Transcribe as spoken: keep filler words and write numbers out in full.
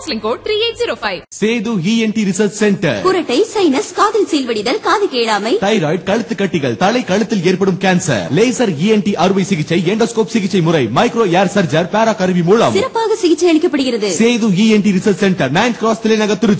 Counselling code three eight zero five. Setu ENT research centre. குரட்டை, sinus, காதில் சீல்வடிதல், காது கேளாமை, thyroid, கழுத்து கட்டிகள், தலை கழுத்தில் ஏற்படும் கேன்சர், லேசர் இஎன்டி அறுவை சிகிச்சை, எண்டோஸ்கோப் சிகிச்சை முறை, மைக்ரோ ஏர் சர்ஜர், பேரா கருவி மூலம் சிறப்பாக சிகிச்சை அளிக்கப்படுகிறது. Setu ENT research centre, ninth cross, தலைநகர், திருச்சி.